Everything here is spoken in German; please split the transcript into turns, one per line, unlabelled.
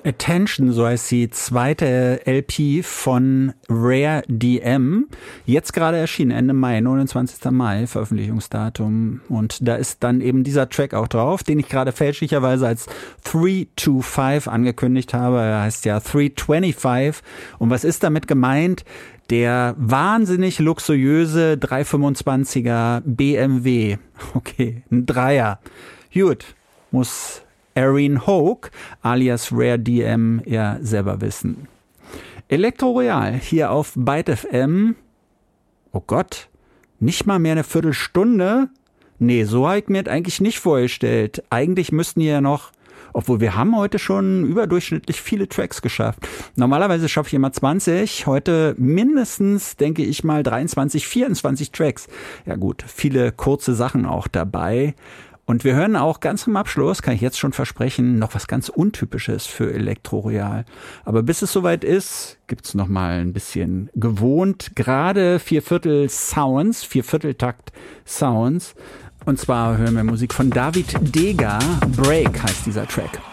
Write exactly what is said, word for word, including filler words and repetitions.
Attention, so heißt die zweite L P von Rare D M. Jetzt gerade erschienen, Ende Mai, neunundzwanzigster Mai, Veröffentlichungsdatum. Und da ist dann eben dieser Track auch drauf, den ich gerade fälschlicherweise als drei zwei fünf angekündigt habe. Er heißt ja drei fünfundzwanzig. Und was ist damit gemeint? Der wahnsinnig luxuriöse dreihundertfünfundzwanziger B M W. Okay, ein Dreier. Gut, muss Erin Hoke alias Rare D M ja selber wissen. Elektro Royal hier auf Byte F M. Oh Gott, nicht mal mehr eine Viertelstunde? Nee, so habe ich mir das eigentlich nicht vorgestellt. Eigentlich müssten hier ja noch, obwohl wir haben heute schon überdurchschnittlich viele Tracks geschafft. Normalerweise schaffe ich immer zwanzig, heute mindestens, denke ich mal, dreiundzwanzig, vierundzwanzig Tracks. Ja gut, viele kurze Sachen auch dabei. Und wir hören auch ganz zum Abschluss, kann ich jetzt schon versprechen, noch was ganz Untypisches für Elektro Royal. Aber bis es soweit ist, gibt's noch mal ein bisschen gewohnt, gerade Vierviertel Sounds, Viervierteltakt Sounds. Und zwar hören wir Musik von David Dega. Break heißt dieser Track.